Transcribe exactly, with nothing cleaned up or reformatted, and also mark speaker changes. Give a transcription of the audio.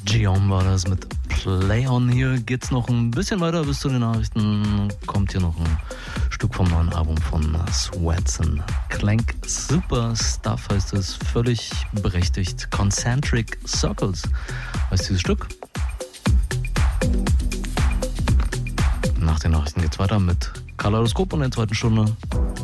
Speaker 1: Gion war das mit Play On. Hier geht's noch ein bisschen weiter bis zu den Nachrichten. Kommt hier noch ein Stück vom neuen Album von Sweats and Clank. Super Stuff heißt es, völlig berechtigt. Concentric Circles heißt dieses Stück. Nach den Nachrichten geht's weiter mit Kaleidoskop in der zweiten Stunde.